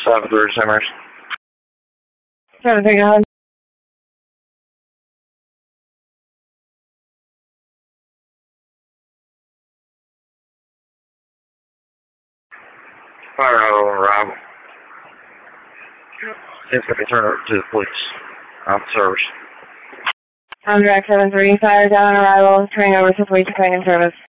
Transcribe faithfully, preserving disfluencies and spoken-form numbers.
seven three Simmers. seven three, go ahead. Fire out on arrival. It's going to be turned over to the police. Out of service. I'm direct seven three, fire down on arrival, turning over to police and service.